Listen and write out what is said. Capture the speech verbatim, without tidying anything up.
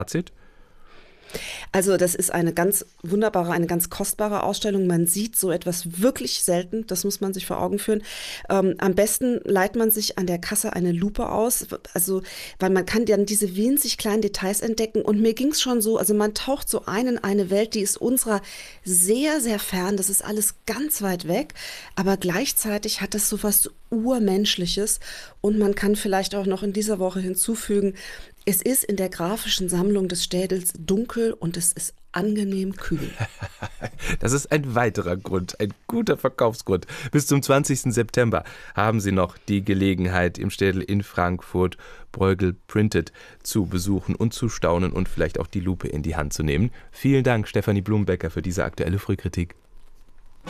Fazit? Also das ist eine ganz wunderbare, eine ganz kostbare Ausstellung. Man sieht so etwas wirklich selten, das muss man sich vor Augen führen. Ähm, am besten leiht man sich an der Kasse eine Lupe aus, also weil man kann dann diese winzig kleinen Details entdecken. Und mir ging es schon so, also man taucht so ein in eine Welt, die ist unserer sehr, sehr fern. Das ist alles ganz weit weg, aber gleichzeitig hat es so was Urmenschliches. Und man kann vielleicht auch noch in dieser Woche hinzufügen, es ist in der grafischen Sammlung des Städels dunkel und es ist angenehm kühl. Das ist ein weiterer Grund, ein guter Verkaufsgrund. Bis zum zwanzigsten September haben Sie noch die Gelegenheit, im Städel in Frankfurt Bruegel Printed zu besuchen und zu staunen und vielleicht auch die Lupe in die Hand zu nehmen. Vielen Dank, Stefanie Blumenbecker, für diese aktuelle Frühkritik.